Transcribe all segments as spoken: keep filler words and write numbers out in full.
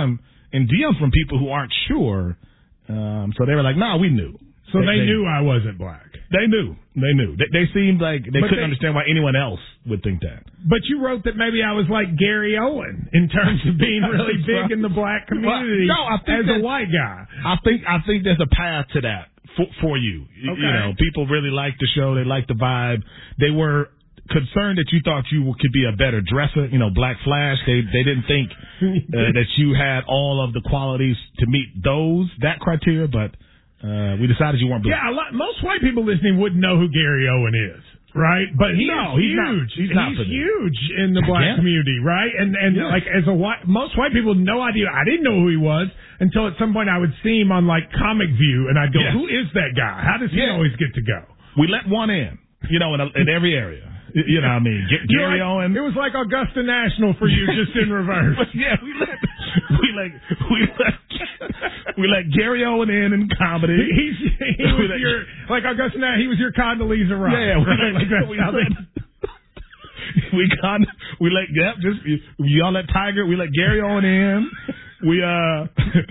time and D Ms from people who aren't sure. Um, so they were like, "Nah, we knew." So they, they they knew I wasn't black. They knew. They knew. They, they seemed like they but couldn't they, understand why anyone else would think that. But you wrote that maybe I was like Gary Owen in terms of being really big in the black community well, no, I think as a white guy. I think I think there's a path to that for, for you. Okay. You know, people really liked the show. They liked the vibe. They were concerned that you thought you could be a better dresser. You know, Black Flash. They they didn't think uh, that you had all of the qualities to meet those that criteria, but. Uh, we decided you weren't black. Yeah, a lot, most white people listening wouldn't know who Gary Owen is, right? But he no, is he's huge. Not, he's not he's huge in the black yeah. community, right? And and yeah. like as a white, most white people no idea. I didn't know who he was until at some point I would see him on like Comic View, and I'd go, yes. "Who is that guy? How does he yeah. always get to go?" We let one in, you know, in, a, in every area. You know what I mean? G- Gary like, Owen. It was like Augusta National for you, just in reverse. yeah, we let we let we let we let Gary Owen in in comedy. He, he's, he was let, your like Augusta National. He was your Condoleezza Rice. Yeah, we right? let, like that's we how let, they. we con we let yep just y'all let Tiger. We let Gary Owen in. We uh.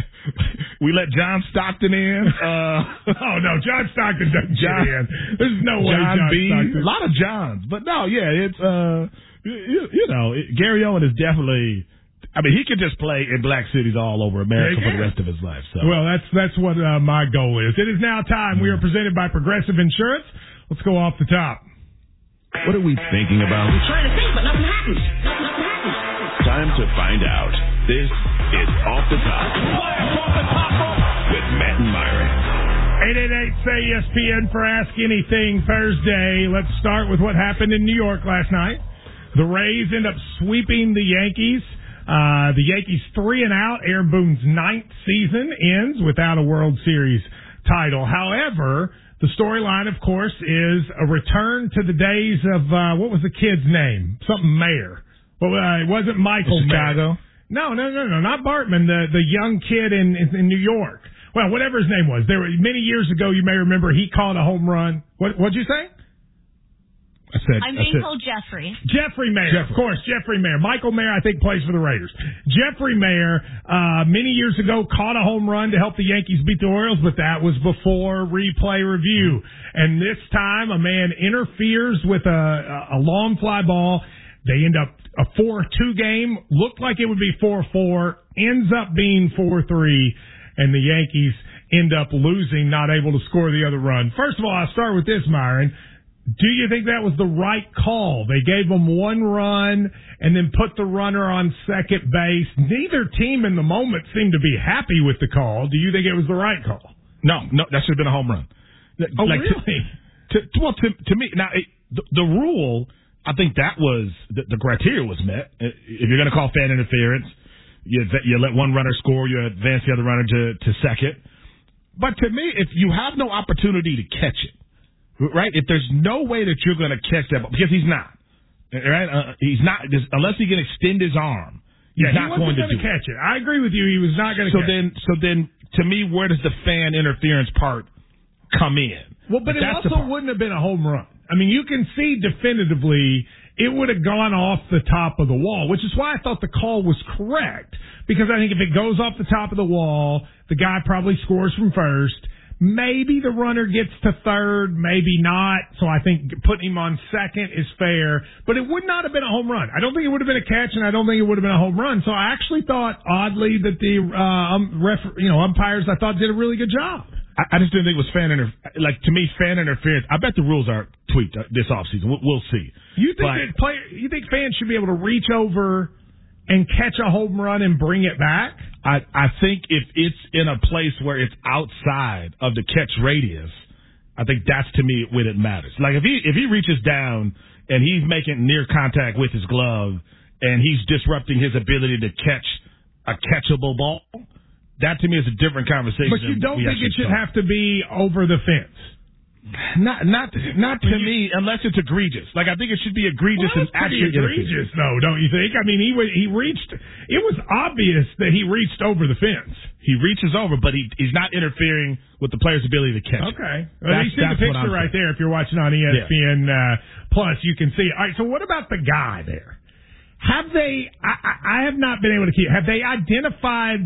We let John Stockton in. Uh, oh, no, John Stockton doesn't John, get in. There's no way John John B. Stockton. A lot of Johns. But, no, yeah, it's, uh, you, you know, it, Gary Owen is definitely, I mean, he could just play in black cities all over America for the rest of his life. So. Well, that's that's what uh, my goal is. It is now time. We are presented by Progressive Insurance. Let's go off the top. What are we thinking about? I'm trying to think, but nothing happens. Nothing, nothing happens. Time to find out. This is Off the Top. Off the Top with Matt and Myron. eight eight eight say E S P N for Ask Anything Thursday. Let's start with what happened in New York last night. The Rays end up sweeping the Yankees. Uh, the Yankees three and out. Aaron Boone's ninth season ends without a World Series title. However, the storyline, of course, is a return to the days of, uh, what was the kid's name? Something Mayer. Well, uh, it wasn't Michael Chicago? Mayer. No, no, no, no, not Bartman, the, the young kid in, in, in New York. Well, whatever his name was. There were, many years ago, you may remember, he caught a home run. What, what'd you say? I said, I'm I being said, told Jeffrey. Jeffrey Mayer, Jeffrey. of course, Jeffrey Mayer. Michael Mayer, I think, plays for the Raiders. Jeffrey Mayer, uh, many years ago, caught a home run to help the Yankees beat the Orioles, but that was before replay review. And this time, a man interferes with a, a long fly ball. They end up a four two game. Looked like it would be four four. Ends up being four three. And the Yankees end up losing, not able to score the other run. First of all, I'll start with this, Myron. Do you think that was the right call? They gave them one run and then put the runner on second base. Neither team in the moment seemed to be happy with the call. Do you think it was the right call? No, no, that should have been a home run. Oh, like, really? To, to, well, to, to me, now, it, the, the rule, I think that was, the, the criteria was met. If you're going to call fan interference, you, you let one runner score, you advance the other runner to, to second. But to me, if you have no opportunity to catch it, right? If there's no way that you're going to catch that ball, because he's not, right? Uh, he's not, unless he can extend his arm. He's Yeah, he not wasn't going to do catch it. I agree with you. He was not going to so catch then, it. So then, to me, where does the fan interference part come in? Well, but it That's also wouldn't have been a home run. I mean, you can see definitively it would have gone off the top of the wall, which is why I thought the call was correct. Because I think if it goes off the top of the wall, the guy probably scores from first. Maybe the runner gets to third, maybe not. So I think putting him on second is fair. But it would not have been a home run. I don't think it would have been a catch, and I don't think it would have been a home run. So I actually thought, oddly, that the uh, um, ref, you know umpires, I thought, did a really good job. I, I just didn't think it was fan interference. Like, to me, fan interference, I bet the rules are tweaked this offseason. We'll, we'll see. You think but, that player, you think fans should be able to reach over and catch a home run and bring it back? I, I think if it's in a place where it's outside of the catch radius, I think that's, to me, when it matters. Like, if he if he reaches down and he's making near contact with his glove and he's disrupting his ability to catch a catchable ball, that, to me, is a different conversation. But you don't think it should have to be over the fence? Not, not, not to me, unless it's egregious. Like, I think it should be egregious well, and actually egregious, though, don't you think? I mean, he he reached. It was obvious that he reached over the fence. He reaches over, but he he's not interfering with the player's ability to catch. Okay, well, you see the picture right there. If you're watching on E S P N yeah. uh, Plus, you can see. All right, so what about the guy there? Have they? I, I have not been able to keep. Have they identified